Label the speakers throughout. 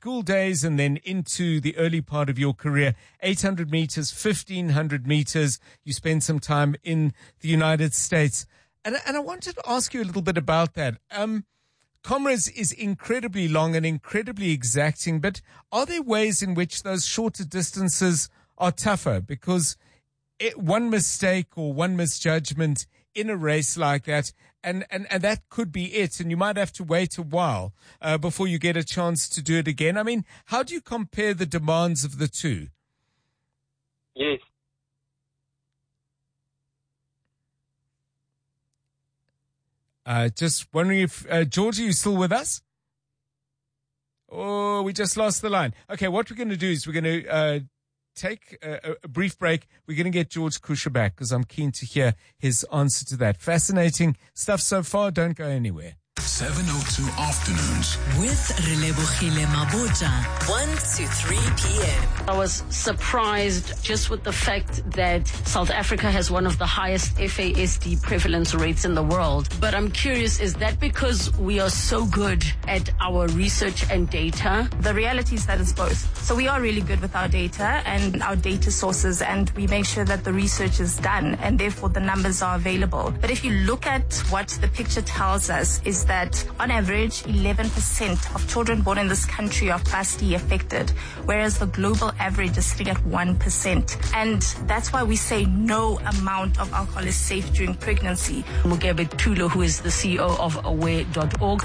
Speaker 1: school days and then into the early part of your career, 800 meters, 1500 meters. You spent some time in the United States. And I wanted to ask you a little bit about that. Comrades is incredibly long and incredibly exacting, but are there ways in which those shorter distances are tougher? Because one mistake or one misjudgment in a race like that, and that could be it, and you might have to wait a while before you get a chance to do it again. I mean, how do you compare the demands of the two?
Speaker 2: Yes.
Speaker 1: Just wondering if, George, are you still with us? Oh, we just lost the line. Okay, what we're going to do is we're going to take a brief break. We're going to get George Kusha back because I'm keen to hear his answer to that. Fascinating stuff so far. Don't go anywhere.
Speaker 3: 702 Afternoons
Speaker 4: with Relebogile Mabotja, 1 to 3 p.m.
Speaker 5: I was surprised just with the fact that South Africa has one of the highest FASD prevalence rates in the world. But I'm curious, is that because we are so good at our research and data?
Speaker 6: The reality is that it's both. So we are really good with our data and our data sources, and we make sure that the research is done and therefore the numbers are available. But if you look at what the picture tells us is that on average, 11% of children born in this country are FASD affected, whereas the global average is sitting at 1%. And that's why we say no amount of alcohol is safe during pregnancy.
Speaker 5: Mugebe Tulo, who is the CEO of aware.org.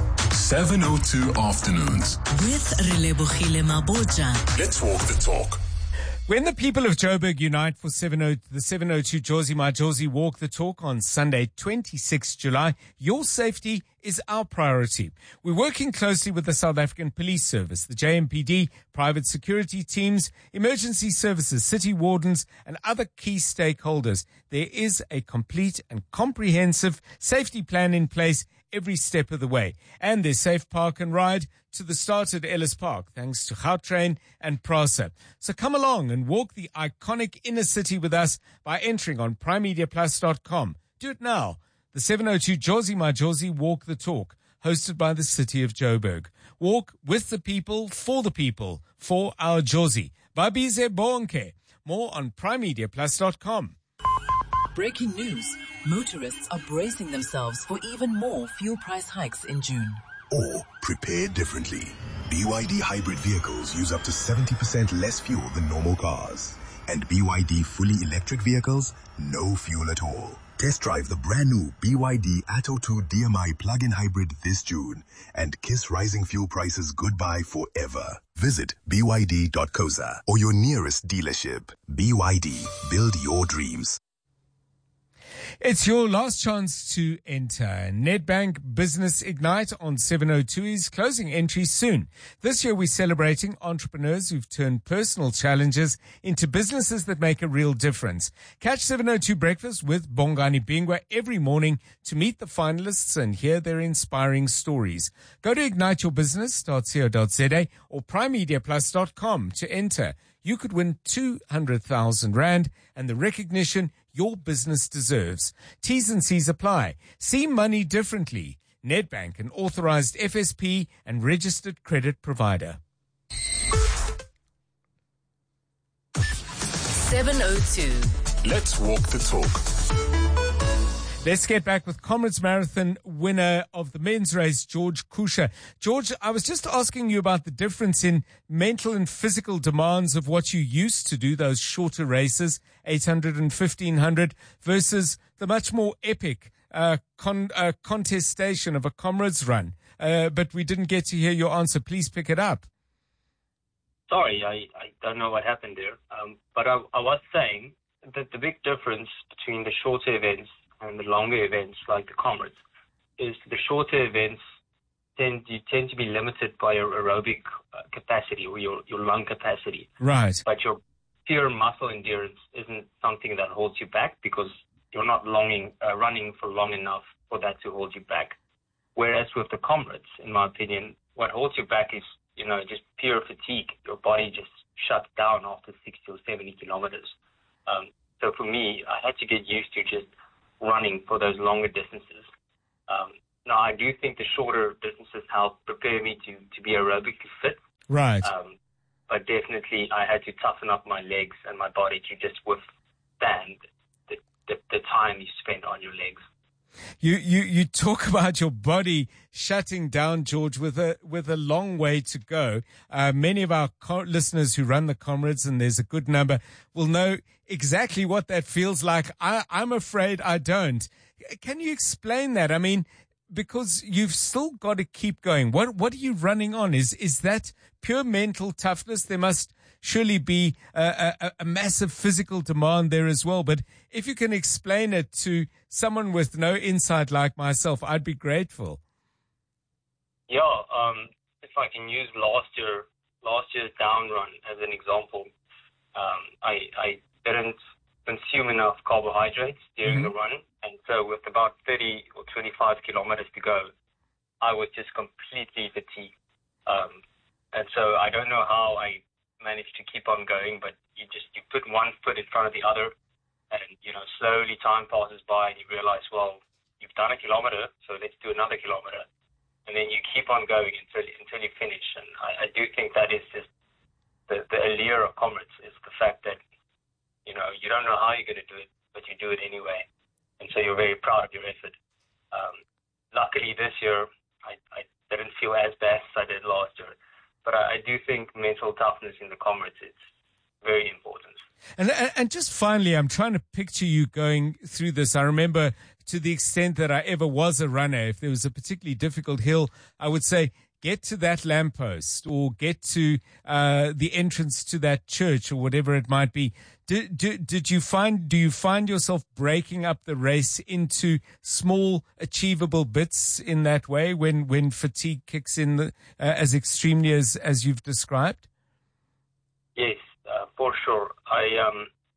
Speaker 3: 702 Afternoons
Speaker 4: with Relebogile Mabotja.
Speaker 3: Let's walk the talk.
Speaker 1: When the people of Joburg unite for the 702 Jozi My Jozi Walk the Talk on Sunday, 26 July, your safety is our priority. We're working closely with the South African Police Service, the JMPD, private security teams, emergency services, city wardens, and other key stakeholders. There is a complete and comprehensive safety plan in place every step of the way. And there's Safe Park and Ride to the start at Ellis Park, thanks to Gautrain and Prasa. So come along and walk the iconic inner city with us by entering on primemediaplus.com. Do it now. The 702 Jozi My Jozi Walk the Talk, hosted by the city of Joburg. Walk with the people, for our Jozi. Babize Bonke. More on primemediaplus.com.
Speaker 4: Breaking news. Motorists are bracing themselves for even more fuel price hikes in June.
Speaker 7: Or prepare differently. BYD hybrid vehicles use up to 70% less fuel than normal cars. And BYD fully electric vehicles, no fuel at all. Test drive the brand new BYD Atto 2 DMI plug-in hybrid this June and kiss rising fuel prices goodbye forever. Visit byd.coza or your nearest dealership. BYD, build your dreams.
Speaker 1: It's your last chance to enter. Nedbank Business Ignite on 702 is closing entry soon. This year we're celebrating entrepreneurs who've turned personal challenges into businesses that make a real difference. Catch 702 Breakfast with Bongani Bingwa every morning to meet the finalists and hear their inspiring stories. Go to igniteyourbusiness.co.za or primemediaplus.com to enter. You could win 200,000 Rand and the recognition your business deserves. T's and C's apply. See money differently. Nedbank, an authorized FSP and registered credit provider.
Speaker 4: 702.
Speaker 3: Let's walk the talk.
Speaker 1: Let's get back with Comrades Marathon winner of the men's race, George Kusha. George, I was just asking you about the difference in mental and physical demands of what you used to do, those shorter races, 800 and 1500, versus the much more epic contestation of a Comrades run. But we didn't get to hear your answer. Please pick it up.
Speaker 2: Sorry, I don't know what happened there. But I was saying that the big difference between the shorter events and the longer events like the Comrades is the shorter events tend to be limited by your aerobic capacity or your lung capacity.
Speaker 1: Right.
Speaker 2: But your pure muscle endurance isn't something that holds you back because you're not running for long enough for that to hold you back. Whereas with the Comrades, in my opinion, what holds you back is, just pure fatigue. Your body just shuts down after 60 or 70 kilometers. So for me, I had to get used to just running for those longer distances. Now, I do think the shorter distances help prepare me to be aerobically fit.
Speaker 1: Right.
Speaker 2: But definitely I had to toughen up my legs and my body to just withstand the time you spend on your legs.
Speaker 1: You talk about your body shutting down, George, with a long way to go. Many of our listeners who run the Comrades, and there's a good number, will know exactly what that feels like. I'm afraid I don't. Can you explain that? I mean, because you've still got to keep going. What are you running on? Is that pure mental toughness? There must surely be a massive physical demand there as well. But if you can explain it to someone with no insight like myself, I'd be grateful.
Speaker 2: Yeah, if I can use last year's down run as an example, I didn't consume enough carbohydrates during the run, and so with about 30 or 25 kilometers to go, I was just completely fatigued. And so I don't know how I managed to keep on going, but you put one foot in front of the other, and slowly time passes by and you realize, well, you've done a kilometer, so let's do another kilometer, and then you keep on going until you finish. And I do think that is just the allure of Comrades, is the fact that you don't know how you're going to do it, but you do it anyway, and so you're very proud of your effort. Luckily this year I didn't feel as bad as I did last year. But I do think mental toughness in the Comrades is very important.
Speaker 1: And just finally, I'm trying to picture you going through this. I remember, to the extent that I ever was a runner, if there was a particularly difficult hill, I would say, get to that lamppost or get to the entrance to that church or whatever it might be. Do you find yourself breaking up the race into small achievable bits in that way when fatigue kicks in as extremely as you've described?
Speaker 2: Yes, for sure. I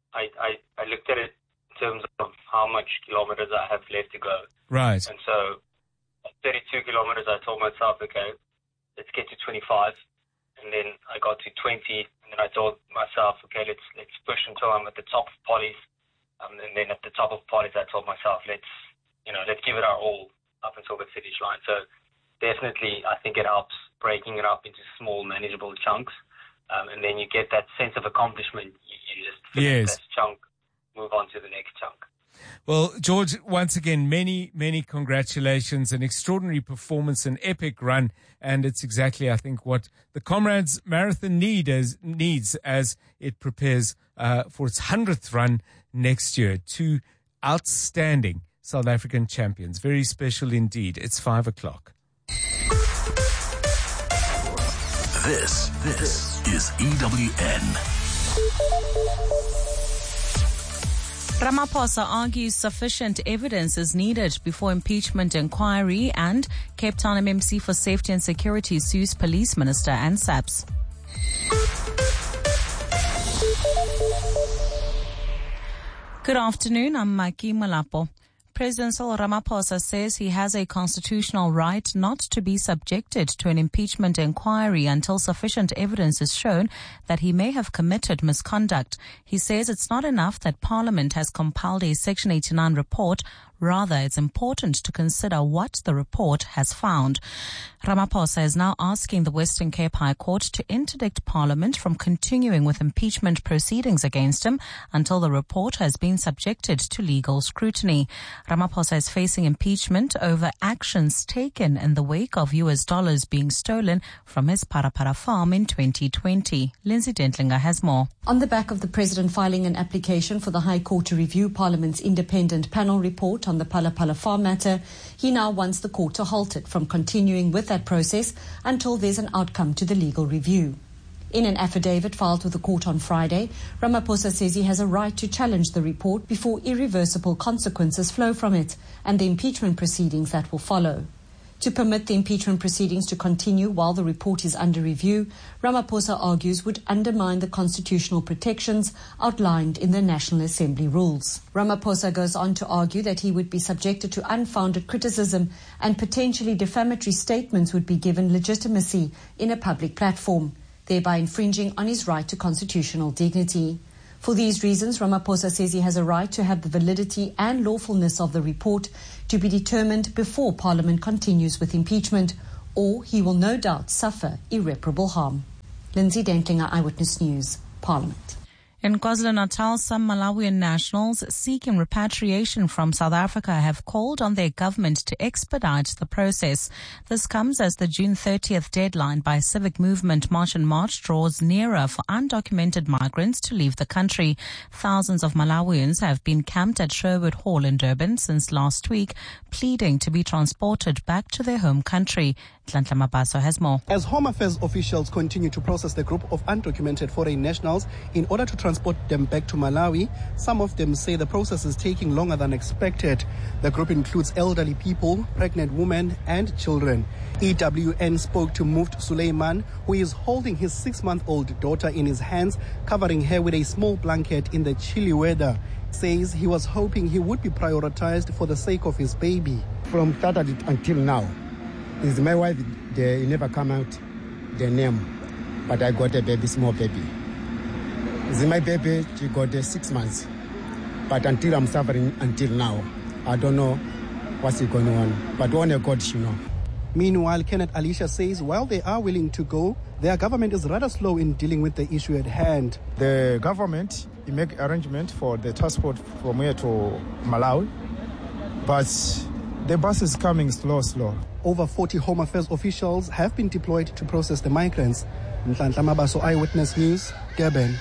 Speaker 2: looked at it in terms of how much kilometers I have left to go.
Speaker 1: Right.
Speaker 2: And so at 32 kilometers, I told myself, okay, let's get to 25. And then I got to 20, and then I told myself, okay, let's push until I'm at the top of Polly's. And then at the top of Polly's, I told myself, let's give it our all up until the finish line. So definitely, I think it helps breaking it up into small, manageable chunks. And then you get that sense of accomplishment. You just finish that chunk, move on to the next chunk.
Speaker 1: Well, George, once again, many, many congratulations. An extraordinary performance, an epic run. And it's exactly, I think, what the Comrades Marathon needs as it prepares for its 100th run next year. Two outstanding South African champions. Very special indeed. It's 5:00.
Speaker 3: This is EWN.
Speaker 8: Ramaphosa argues sufficient evidence is needed before impeachment inquiry, and Cape Town MMC for Safety and Security sues Police Minister and SAPS. Good afternoon, I'm Maki Malapo. President Cyril Ramaphosa says he has a constitutional right not to be subjected to an impeachment inquiry until sufficient evidence is shown that he may have committed misconduct. He says it's not enough that Parliament has compiled a Section 89 report. Rather, it's important to consider what the report has found. Ramaphosa is now asking the Western Cape High Court to interdict Parliament from continuing with impeachment proceedings against him until the report has been subjected to legal scrutiny. Ramaphosa is facing impeachment over actions taken in the wake of US dollars being stolen from his Parapara farm in 2020. Lindsay Dentlinger has more.
Speaker 9: On the back of the President filing an application for the High Court to review Parliament's independent panel report on the Palapala farm matter, he now wants the court to halt it from continuing with that process until there's an outcome to the legal review. In an affidavit filed with the court on Friday, Ramaphosa says he has a right to challenge the report before irreversible consequences flow from it and the impeachment proceedings that will follow. To permit the impeachment proceedings to continue while the report is under review, Ramaphosa argues would undermine the constitutional protections outlined in the National Assembly rules. Ramaphosa goes on to argue that he would be subjected to unfounded criticism and potentially defamatory statements would be given legitimacy in a public platform, thereby infringing on his right to constitutional dignity. For these reasons, Ramaphosa says he has a right to have the validity and lawfulness of the report to be determined before Parliament continues with impeachment, or he will no doubt suffer irreparable harm. Lindsay Dentlinger, Eyewitness News, Parliament.
Speaker 8: In KwaZulu-Natal, some Malawian nationals seeking repatriation from South Africa have called on their government to expedite the process. This comes as the June 30th deadline by Civic Movement March and March draws nearer for undocumented migrants to leave the country. Thousands of Malawians have been camped at Sherwood Hall in Durban since last week, pleading to be transported back to their home country. Nhlanhla Mabaso has more.
Speaker 10: As Home Affairs officials continue to process the group of undocumented foreign nationals in order to transport them back to Malawi, some of them say the process is taking longer than expected. The group includes elderly people, pregnant women, and children. EWN spoke to Muft Suleiman, who is holding his 6-month-old daughter in his hands, covering her with a small blanket in the chilly weather. Says he was hoping he would be prioritized for the sake of his baby.
Speaker 11: From Saturday until now, is my wife, they never come out the name, but I got a baby, small baby. Is my baby, she got 6 months, but until I'm suffering until now, I don't know what's going on, but only God should know.
Speaker 10: Meanwhile, Kenneth Alicia says while they are willing to go, their government is rather slow in dealing with the issue at hand.
Speaker 12: The government make arrangement for the transport from here to Malawi, but the bus is coming slow.
Speaker 10: Over 40 Home Affairs officials have been deployed to process the migrants. Nhlanhla Mabaso, Eyewitness News, Durban.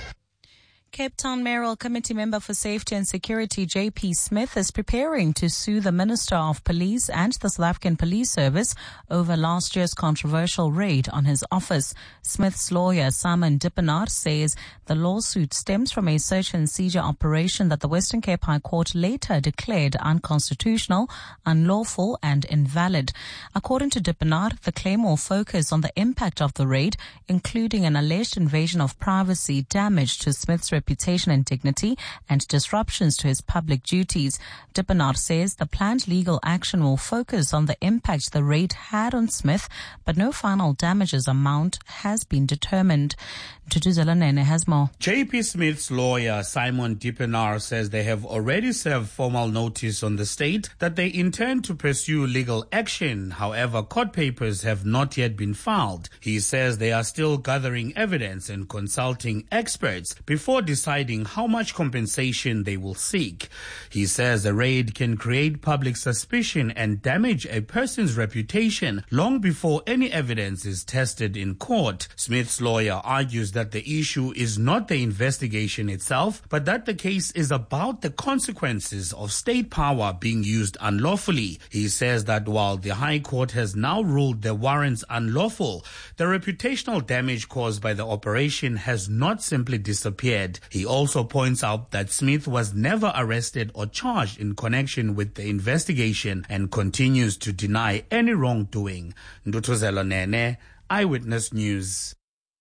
Speaker 8: Cape Town Mayoral Committee member for Safety and Security J.P. Smith is preparing to sue the Minister of Police and the South African Police Service over last year's controversial raid on his office. Smith's lawyer, Simon Dippenaar, says the lawsuit stems from a search and seizure operation that the Western Cape High Court later declared unconstitutional, unlawful and invalid. According to Dippenaar, the claim will focus on the impact of the raid, including an alleged invasion of privacy, damage to Smith's reputation and dignity, and disruptions to his public duties. Dippenaar says the planned legal action will focus on the impact the raid had on Smith, but no final damages amount has been determined. Tutuzela Nene has more.
Speaker 13: J.P. Smith's lawyer, Simon Dippenaar, says they have already served formal notice on the state that they intend to pursue legal action. However, court papers have not yet been filed. He says they are still gathering evidence and consulting experts before deciding how much compensation they will seek. He says the raid can create public suspicion and damage a person's reputation long before any evidence is tested in court. Smith's lawyer argues that the issue is not the investigation itself, but that the case is about the consequences of state power being used unlawfully. He says that while the High Court has now ruled the warrants unlawful, the reputational damage caused by the operation has not simply disappeared. He also points out that Smith was never arrested or charged in connection with the investigation and continues to deny any wrongdoing. Ndutuzelo Nene, Eyewitness News.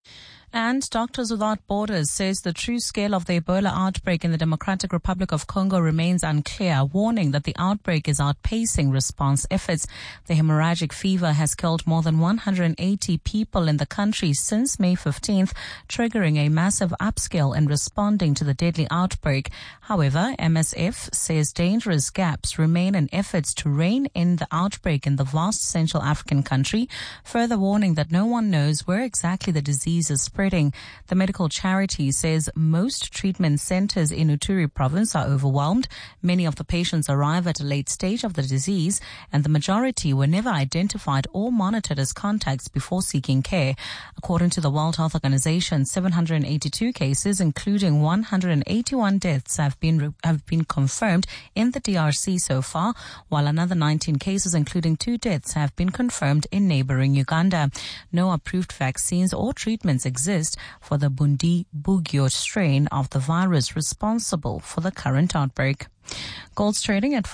Speaker 8: And Doctors Without Borders says the true scale of the Ebola outbreak in the Democratic Republic of Congo remains unclear, warning that the outbreak is outpacing response efforts. The hemorrhagic fever has killed more than 180 people in the country since May 15th, triggering a massive upscale in responding to the deadly outbreak. However, MSF says dangerous gaps remain in efforts to rein in the outbreak in the vast Central African country, further warning that no one knows where exactly the disease is spreading. The medical charity says most treatment centers in Uturi province are overwhelmed. Many of the patients arrive at a late stage of the disease, and the majority were never identified or monitored as contacts before seeking care. According to the World Health Organization, 782 cases, including 181 deaths, have been confirmed in the DRC so far, while another 19 cases, including 2 deaths, have been confirmed in neighboring Uganda. No approved vaccines or treatments exist for the Bundibugyo strain of the virus responsible for the current outbreak. Gold's trading at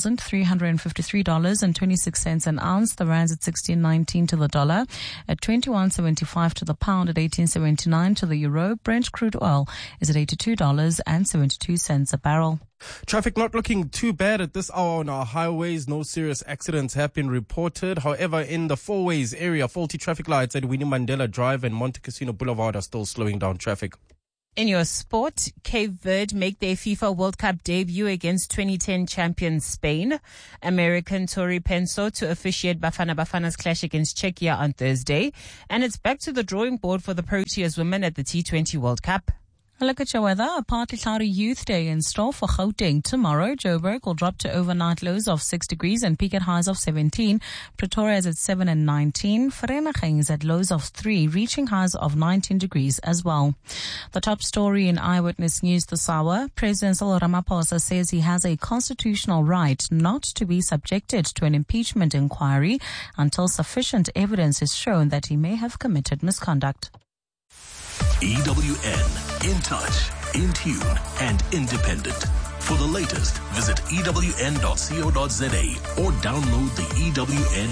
Speaker 8: $4,353.26 an ounce. The rand's at 16.19 to the dollar, at 21.75 to the pound, at 18.79 to the euro. Brent crude oil is at $82.72 a barrel.
Speaker 14: Traffic not looking too bad at this hour on our highways. No serious accidents have been reported. However, in the Fourways area, faulty traffic lights at Winnie Mandela Drive and Monte Cassino Boulevard are still slowing down traffic.
Speaker 8: In your sport, Cape Verde make their FIFA World Cup debut against 2010 champion Spain. American Tori Penso to officiate Bafana Bafana's clash against Czechia on Thursday. And it's back to the drawing board for the Proteas women at the T20 World Cup. A look at your weather. A partly cloudy youth day in store for Gauteng. Tomorrow, Joburg will drop to overnight lows of 6 degrees and peak at highs of 17. Pretoria is at 7 and 19. Vereeniging is at lows of 3, reaching highs of 19 degrees as well. The top story in Eyewitness News this hour. President Cyril Ramaphosa says he has a constitutional right not to be subjected to an impeachment inquiry until sufficient evidence is shown that he may have committed misconduct.
Speaker 3: EWN, in touch, in tune, and independent. For the latest, visit ewn.co.za or download the EWN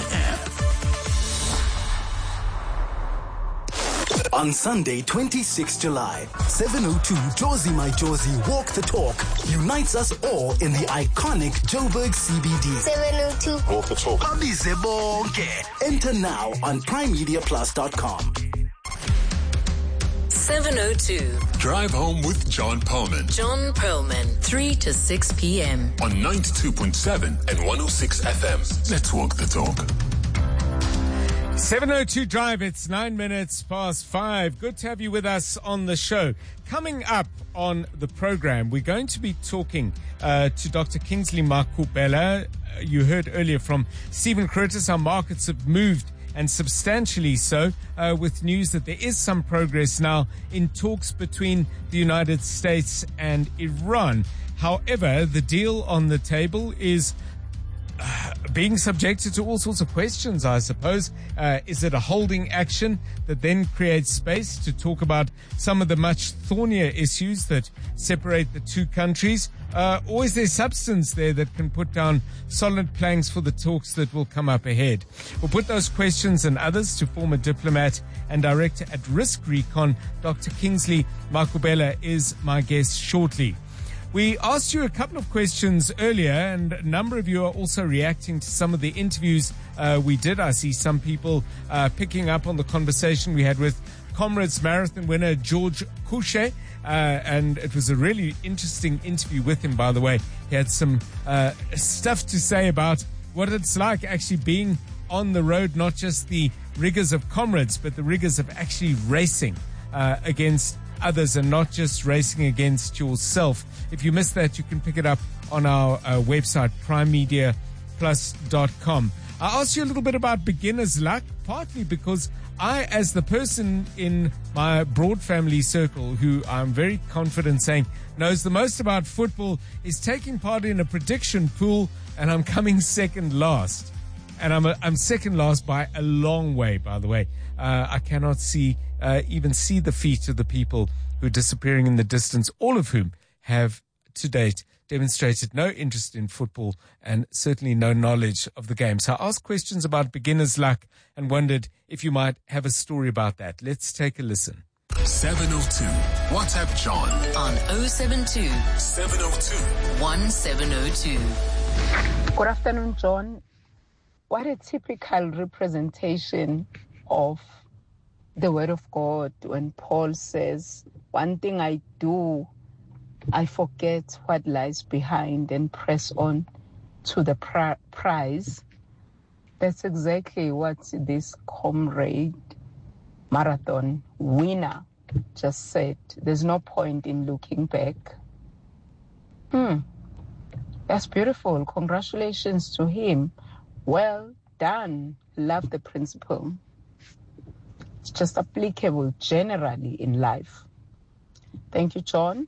Speaker 3: app.
Speaker 15: On Sunday, 26 July, 702 Josie My Josie Walk the Talk unites us all in the iconic Joburg CBD.
Speaker 16: 702
Speaker 15: Walk the Talk. Abize bonke. Enter now on primemediaplus.com.
Speaker 16: 702.
Speaker 17: Drive home with John Perlman.
Speaker 16: John Perlman, 3 to 6 p.m.
Speaker 17: on 92.7 and 106 FM. Let's walk the talk.
Speaker 1: 702 Drive, it's 9 minutes past 5. Good to have you with us on the show. Coming up on the program, we're going to be talking to Dr. Kingsley Makubela. You heard earlier from Stephen Curtis, how markets have moved, and substantially so, with news that there is some progress now in talks between the United States and Iran. However, the deal on the table is being subjected to all sorts of questions, I suppose. Is it a holding action that then creates space to talk about some of the much thornier issues that separate the two countries? Or is there substance there that can put down solid planks for the talks that will come up ahead? We'll put those questions and others to former diplomat and director at Risk Recon, Dr. Kingsley Makubela, is my guest shortly. We asked you a couple of questions earlier, and a number of you are also reacting to some of the interviews we did. I see some people picking up on the conversation we had with Comrades Marathon winner George Kushe, and it was a really interesting interview with him, by the way. He had some stuff to say about what it's like actually being on the road, not just the rigors of Comrades, but the rigors of actually racing against others and not just racing against yourself. If you missed that, you can pick it up on our website, primemediaplus.com. I asked you a little bit about beginner's luck, partly because I, as the person in my broad family circle who I'm very confident saying knows the most about football, is taking part in a prediction pool, and I'm coming second last. And I'm second last by a long way, by the way. I cannot even see the feet of the people who are disappearing in the distance, all of whom have to date demonstrated no interest in football and certainly no knowledge of the game. So I asked questions about beginner's luck and wondered if you might have a story about that. Let's take a listen.
Speaker 17: 702. WhatsApp John
Speaker 16: on 072
Speaker 17: 702
Speaker 16: 1702.
Speaker 18: Good afternoon, John. What a typical representation of the Word of God when Paul says, one thing I do, I forget what lies behind and press on to the prize. That's exactly what this comrade marathon winner just said. There's no point in looking back. That's beautiful. Congratulations to him. Well done. Love the principle. It's just applicable generally in life. Thank you, John.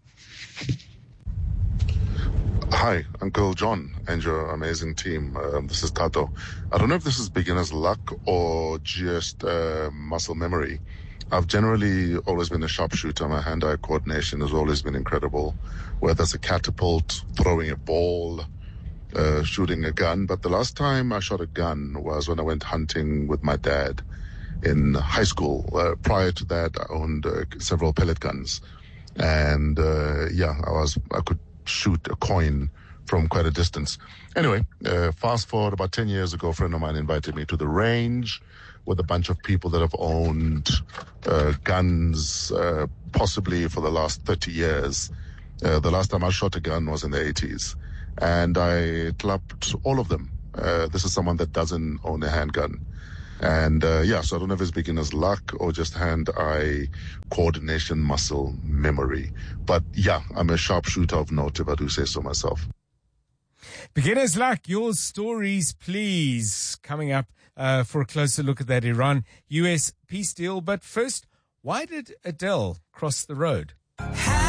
Speaker 19: Hi, Uncle John and your amazing team. This is Tato. I don't know if this is beginner's luck or just muscle memory. I've generally always been a sharpshooter. My hand-eye coordination has always been incredible, whether it's a catapult, throwing a ball, shooting a gun. But the last time I shot a gun was when I went hunting with my dad in high school. Prior to that, I owned several pellet guns. And I could shoot a coin from quite a distance. Anyway, fast forward about 10 years ago, a friend of mine invited me to the range with a bunch of people that have owned guns possibly for the last 30 years. The last time I shot a gun was in the 80s, and I clapped all of them. This is someone that doesn't own a handgun. And so I don't know if it's beginner's luck or just hand-eye coordination, muscle memory. But yeah, I'm a sharpshooter of note, if I do say so myself.
Speaker 1: Beginner's luck, your stories, please. Coming up for a closer look at that Iran-US peace deal. But first, why did Adele cross the road?